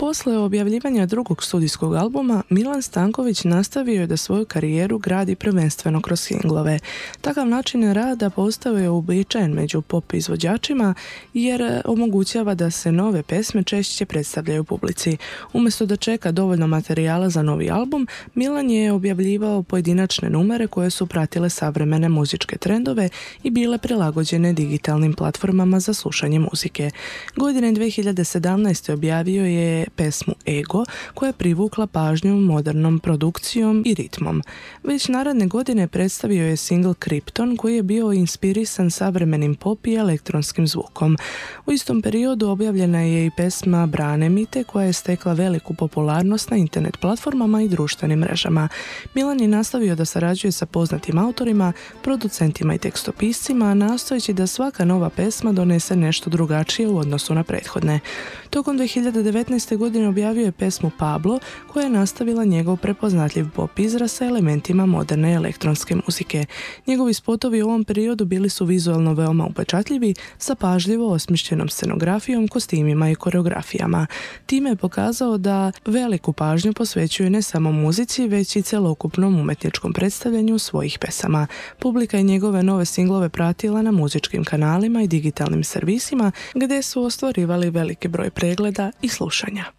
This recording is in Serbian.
Posle objavljivanja drugog studijskog albuma, Milan Stanković nastavio je da svoju karijeru gradi prvenstveno kroz singlove. Takav način rada postao je uobičajen među pop izvođačima jer omogućava da se nove pesme češće predstavljaju publici. Umjesto da čeka dovoljno materijala za novi album, Milan je objavljivao pojedinačne numere koje su pratile savremene muzičke trendove i bile prilagođene digitalnim platformama za slušanje muzike. Godine 2017. objavio je pesmu Ego, koja je privukla pažnju modernom produkcijom i ritmom. Već naredne godine predstavio je single Krypton, koji je bio inspirisan savremenim pop i elektronskim zvukom. U istom periodu objavljena je i pesma Brane Mite, koja je stekla veliku popularnost na internet platformama i društvenim mrežama. Milan je nastavio da sarađuje sa poznatim autorima, producentima i tekstopiscima, nastojeći da svaka nova pesma donese nešto drugačije u odnosu na prethodne. Tokom 2019. godine objavio je pesmu Pablo, koja je nastavila njegov prepoznatljiv pop izraz sa elementima moderne elektronske muzike. Njegovi spotovi u ovom periodu bili su vizualno veoma upečatljivi, sa pažljivo osmišljenom scenografijom, kostimima i koreografijama. Time je pokazao da veliku pažnju posvećuje ne samo muzici, već i celokupnom umetničkom predstavljanju svojih pesama. Publika je njegove nove singlove pratila na muzičkim kanalima i digitalnim servisima, gdje su ostvarivali veliki broj pregleda i slušanja.